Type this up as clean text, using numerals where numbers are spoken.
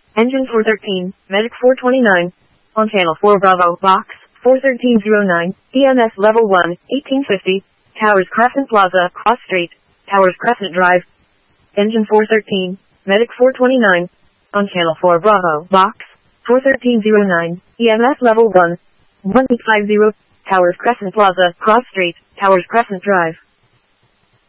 Engine 413, Medic 429. On Channel 4 Bravo, Box 41309, EMS Level 1, 1850. Towers Crescent Plaza, Cross Street, Towers Crescent Drive. Engine 413, Medic 429. On Channel 4 Bravo, Box 41309, EMS Level 1, 1850. Towers Crescent Plaza, Cross Street, Towers Crescent Drive.